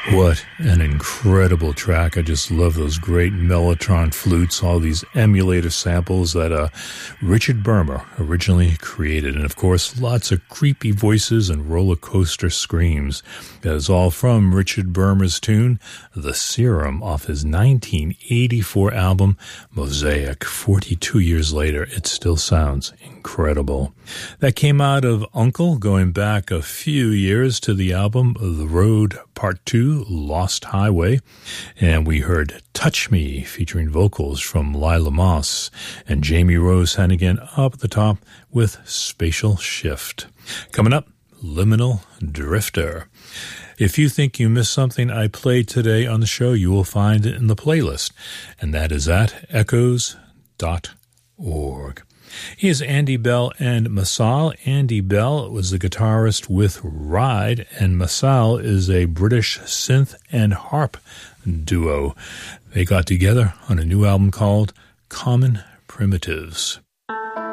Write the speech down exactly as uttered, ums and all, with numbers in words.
What an incredible track. I just love those great Mellotron flutes, all these emulative samples that uh, Richard Bermer originally created. And of course, lots of creepy voices and roller coaster screams. That is all from Richard Bermer's tune, The Serum, off his nineteen eighty-four album, Mosaic. forty-two years later, it still sounds incredible. That came out of Uncle, going back a few years to the album The Road Part two, Lost Highway, and we heard Touch Me featuring vocals from Lila Moss and Jamie Rose Hannigan up at the top with Spatial Shift. Coming up, Liminal Drifter. If you think you missed something I played today on the show, you will find it in the playlist, and that is at echoes dot org. Here's Andy Bell and Masal. Andy Bell was the guitarist with Ride, and Masal is a British synth and harp duo. They got together on a new album called Common Primitives.